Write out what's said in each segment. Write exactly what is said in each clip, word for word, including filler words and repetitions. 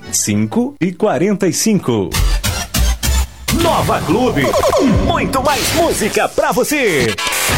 cinco e quarenta e cinco. Nova Clube. Muito mais música pra você.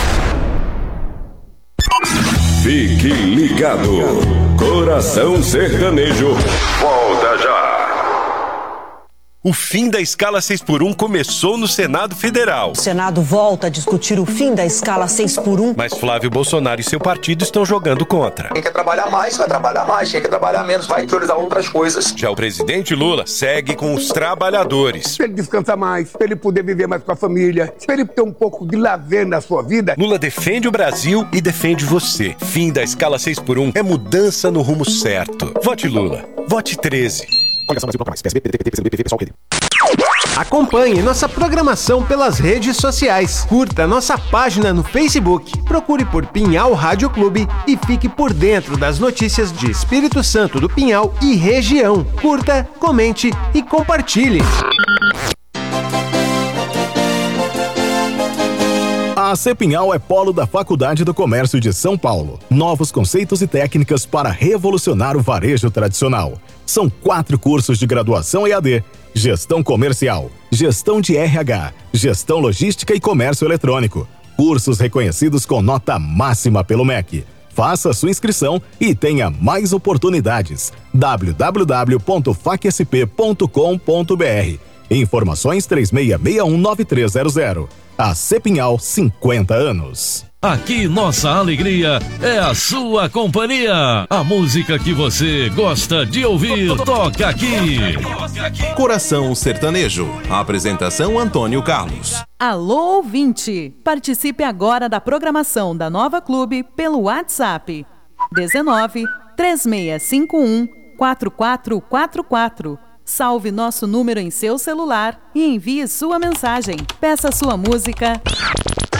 Fique ligado. Coração Sertanejo volta já. O fim da escala seis por um começou no Senado Federal. O Senado volta a discutir o fim da escala seis por um. Mas Flávio Bolsonaro e seu partido estão jogando contra. Quem quer trabalhar mais, vai trabalhar mais. Quem quer trabalhar menos, vai priorizar outras coisas. Já o presidente Lula segue com os trabalhadores. Pra ele descansar mais, pra ele poder viver mais com a família, pra ele ter um pouco de lazer na sua vida. Lula defende o Brasil e defende você. Fim da escala seis por um é mudança no rumo certo. Vote Lula. Vote treze. Acompanhe nossa programação pelas redes sociais. Curta nossa página no Facebook. Procure por Pinhal Rádio Clube e fique por dentro das notícias de Espírito Santo do Pinhal e região. Curta, comente e compartilhe. A Cepinhal é polo da Faculdade do Comércio de São Paulo. Novos conceitos e técnicas para revolucionar o varejo tradicional. São quatro cursos de graduação E A D: Gestão Comercial, Gestão de R H, Gestão Logística e Comércio Eletrônico. Cursos reconhecidos com nota máxima pelo M E C. Faça sua inscrição e tenha mais oportunidades. w w w ponto fac s p ponto com ponto b r. Informações três seis seis um nove três zero zero. A Cepinhal, cinquenta anos. Aqui nossa alegria é a sua companhia. A música que você gosta de ouvir, toca aqui. Coração Sertanejo. A apresentação Antônio Carlos. Alô, ouvinte! Participe agora da programação da Nova Clube pelo WhatsApp dezenove, três seis cinco um, quatro quatro quatro quatro. Salve nosso número em seu celular e envie sua mensagem. Peça sua música